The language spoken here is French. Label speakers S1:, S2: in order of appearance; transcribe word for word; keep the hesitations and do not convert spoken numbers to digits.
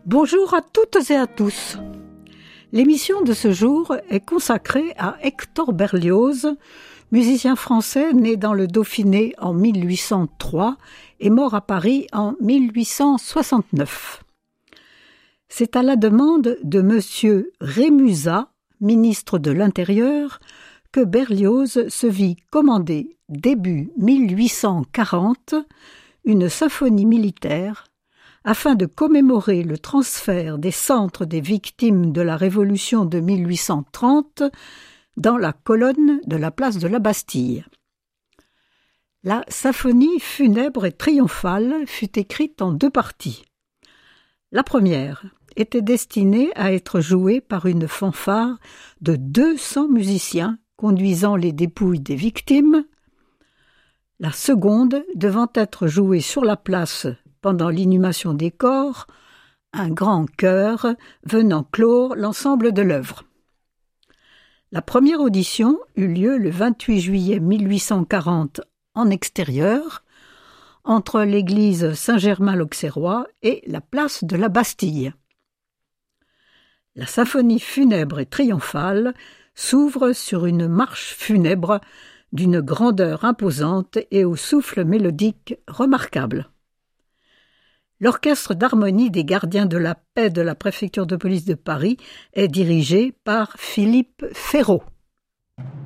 S1: Bonjour à toutes et à tous. L'émission de ce jour est consacrée à Hector Berlioz, musicien français né dans le Dauphiné en mille huit cent trois et mort à Paris en mille huit cent soixante-neuf. C'est à la demande de monsieur Rémusat, ministre de l'Intérieur, que Berlioz se vit commander début mille huit cent quarante une symphonie militaire afin de commémorer le transfert des centres des victimes de la Révolution de mille huit cent trente dans la colonne de la place de la Bastille. La symphonie funèbre et triomphale fut écrite en deux parties. La première était destinée à être jouée par une fanfare de deux cents musiciens conduisant les dépouilles des victimes, la seconde devant être jouée sur la place pendant l'inhumation des corps, un grand chœur venant clore l'ensemble de l'œuvre. La première audition eut lieu le vingt-huit juillet mille huit cent quarante en extérieur, entre l'église Saint-Germain-l'Auxerrois et la place de la Bastille. La symphonie funèbre et triomphale s'ouvre sur une marche funèbre d'une grandeur imposante et au souffle mélodique remarquable. L'orchestre d'harmonie des gardiens de la paix de la préfecture de police de Paris est dirigé par Philippe Féraud.